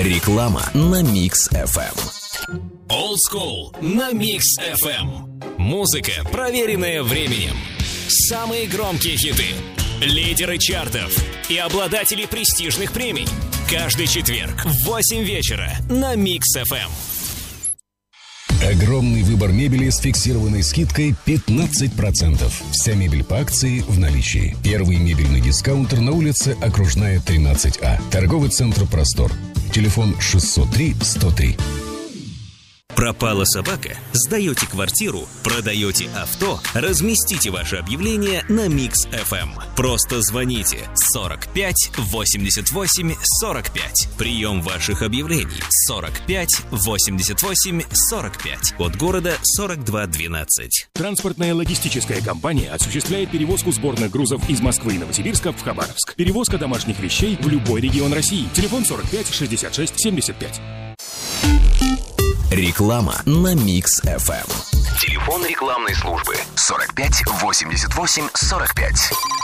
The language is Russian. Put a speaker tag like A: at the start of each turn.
A: Реклама на Mix FM.
B: Old School на Mix FM. Музыка, проверенная временем. Самые громкие хиты, лидеры чартов и обладатели престижных премий. Каждый четверг в 8 вечера на Mix FM.
C: Огромный выбор мебели с фиксированной скидкой 15%. Вся мебель по акции в наличии. Первый мебельный дискаунтер на улице Окружная, 13А. Торговый центр «Простор». Телефон 603-103.
B: Пропала собака? Сдаете квартиру? Продаете авто? Разместите ваше объявление на Mix FM. Просто звоните 45 88 45. Прием ваших объявлений 45 88 45. Код города 4212.
D: Транспортная логистическая компания осуществляет перевозку сборных грузов из Москвы и Новосибирска в Хабаровск. Перевозка домашних вещей в любой регион России. Телефон 45 66 75.
A: Реклама на Mix FM.
E: Телефон рекламной службы 45 88 45.